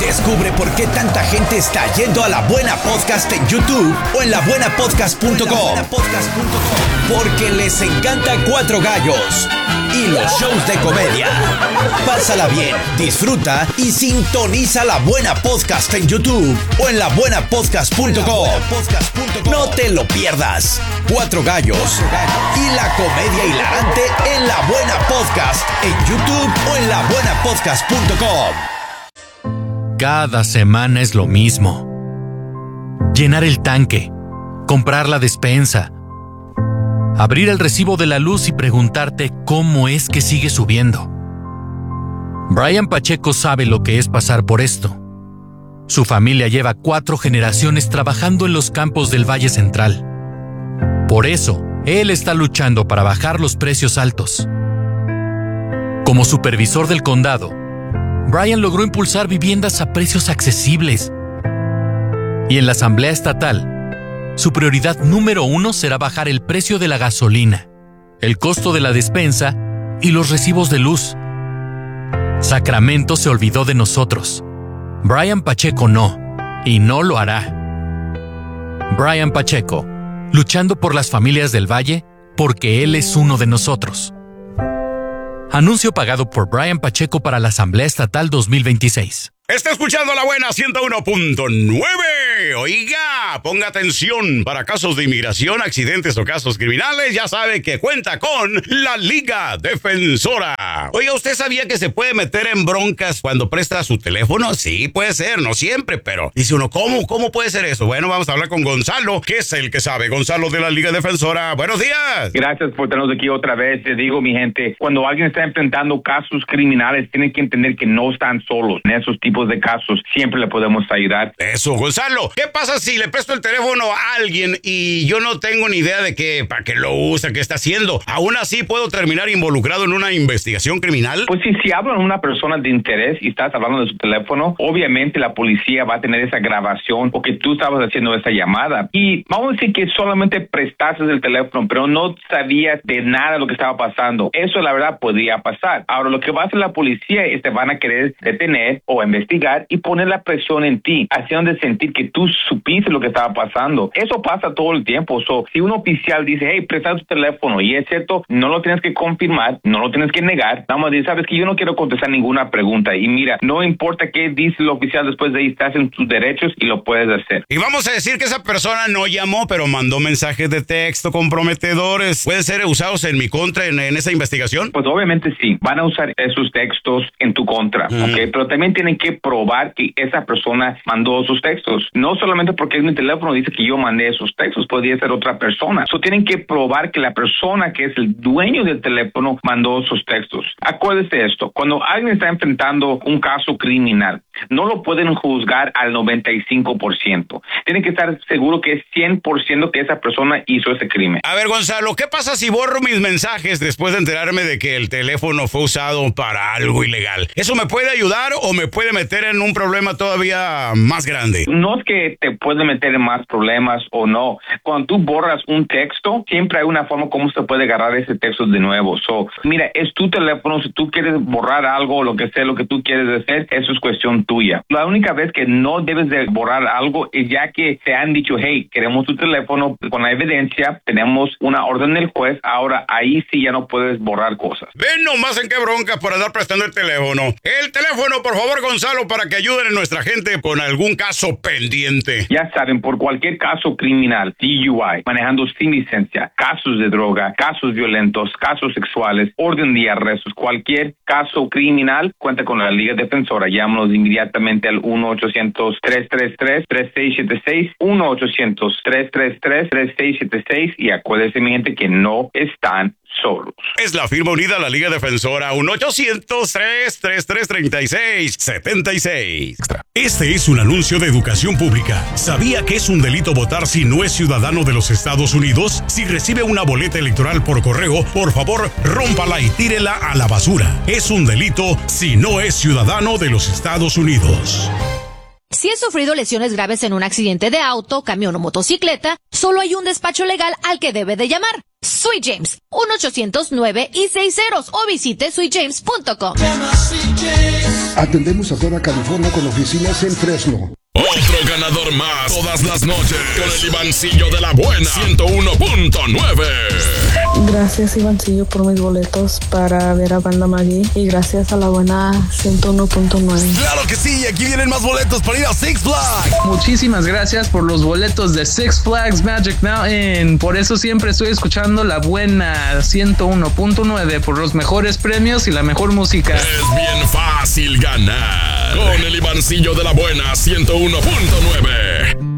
Descubre por qué tanta gente está yendo a La Buena Podcast en YouTube o en labuenapodcast.com. Porque les encanta Cuatro Gallos y los shows de comedia. Pásala bien, disfruta y sintoniza La Buena Podcast en YouTube o en labuenapodcast.com. No te lo pierdas. Cuatro Gallos y la comedia hilarante en La Buena Podcast en YouTube o en labuenapodcast.com. Cada semana es lo mismo. Llenar el tanque, comprar la despensa, abrir el recibo de la luz y preguntarte cómo es que sigue subiendo. Brian Pacheco sabe lo que es pasar por esto. Su familia lleva 4 generaciones trabajando en los campos del Valle Central. Por eso, él está luchando para bajar los precios altos. Como supervisor del condado, Brian logró impulsar viviendas a precios accesibles. Y en la Asamblea Estatal, su prioridad número 1 será bajar el precio de la gasolina, el costo de la despensa y los recibos de luz. Sacramento se olvidó de nosotros. Brian Pacheco no, y no lo hará. Brian Pacheco, luchando por las familias del Valle, porque él es uno de nosotros. Anuncio pagado por Brian Pacheco para la Asamblea Estatal 2026. Está escuchando La Buena 101.9. Oiga, ponga atención. Para casos de inmigración, accidentes o casos criminales, ya sabe que cuenta con la Liga Defensora. Oiga, ¿usted sabía que se puede meter en broncas cuando presta su teléfono? Sí, puede ser, no siempre, pero dice uno, ¿cómo puede ser eso? Bueno, vamos a hablar con Gonzalo, que es el que sabe. Gonzalo de la Liga Defensora. Buenos días. Gracias por tenernos aquí otra vez. Te digo, mi gente, cuando alguien está enfrentando casos criminales, tienen que entender que no están solos en esos tipos de casos. Siempre le podemos ayudar. Eso, Gonzalo. ¿Qué pasa si le presto el teléfono a alguien y yo no tengo ni idea de para qué lo usa, qué está haciendo? ¿Aún así puedo terminar involucrado en una investigación criminal? Pues si hablan una persona de interés y estás hablando de su teléfono, obviamente la policía va a tener esa grabación porque tú estabas haciendo esa llamada. Y vamos a decir que solamente prestaste el teléfono, pero no sabías de nada de lo que estaba pasando. Eso, la verdad, podría pasar. Ahora, lo que va a hacer la policía es te van a querer detener o investigar y poner la presión en ti, haciendo sentir que tú supiste lo que estaba pasando. Eso pasa todo el tiempo. Si un oficial dice, hey, presta tu teléfono, y es cierto, no lo tienes que confirmar, no lo tienes que negar. Vamos a decir, sabes que yo no quiero contestar ninguna pregunta. Y mira, no importa qué dice el oficial después de ahí, estás en tus derechos y lo puedes hacer. Y vamos a decir que esa persona no llamó, pero mandó mensajes de texto comprometedores. ¿Pueden ser usados en mi contra en esa investigación? Pues obviamente sí. Van a usar esos textos en tu contra, ¿ok? Pero también tienen que probar que esa persona mandó sus textos. No solamente porque es mi teléfono dice que yo mandé esos textos, podría ser otra persona. Tienen que probar que la persona que es el dueño del teléfono mandó sus textos. Acuérdese de esto, cuando alguien está enfrentando un caso criminal, no lo pueden juzgar al 95%. Tienen que estar seguros que es 100% que esa persona hizo ese crimen. A ver, Gonzalo, ¿qué pasa si borro mis mensajes después de enterarme de que el teléfono fue usado para algo ilegal? ¿Eso me puede ayudar o me puede meter en un problema todavía más grande? No es que te puede meter en más problemas o no. Cuando tú borras un texto, siempre hay una forma como se puede agarrar ese texto de nuevo. Mira, es tu teléfono. Si tú quieres borrar algo o lo que sea, lo que tú quieres hacer, eso es cuestión tuya. La única vez que no debes de borrar algo es ya que te han dicho, hey, queremos tu teléfono con la evidencia, tenemos una orden del juez, ahora ahí sí ya no puedes borrar cosas. Ven nomás en qué bronca por andar prestando el teléfono. El teléfono, por favor, Gonzalo, para que ayuden a nuestra gente con algún caso pendiente. Ya saben, por cualquier caso criminal, DUI, manejando sin licencia, casos de droga, casos violentos, casos sexuales, orden de arrestos, cualquier caso criminal, cuenta con la Liga Defensora. Llámanos inmediatamente al 1-800-333-3676, 1-800-333-3676 y acuérdense, mi gente, que no están solos. Es la firma unida a la Liga Defensora, 1-800-333-3676. Este es un anuncio de educación pública. ¿Sabía que es un delito votar si no es ciudadano de los Estados Unidos? Si recibe una boleta electoral por correo, por favor, rómpala y tírela a la basura. Es un delito si no es ciudadano de los Estados Unidos. Si has sufrido lesiones graves en un accidente de auto, camión o motocicleta, solo hay un despacho legal al que debe de llamar. Sweet James, 1-800-9 y 6 ceros o visite sweetjames.com. Atendemos a toda California con oficinas en Fresno. Otro ganador más todas las noches con el Ivancillo de la Buena 101.9. Gracias, Ivancillo, por mis boletos para ver a Banda Maggie, y gracias a la Buena 101.9. Claro que sí, aquí vienen más boletos para ir a Six Flags. Muchísimas gracias por los boletos de Six Flags Magic Mountain. Por eso siempre estoy escuchando la Buena 101.9 por los mejores premios y la mejor música. Es bien fácil ganar con el Ivancillo de la Buena 101.9.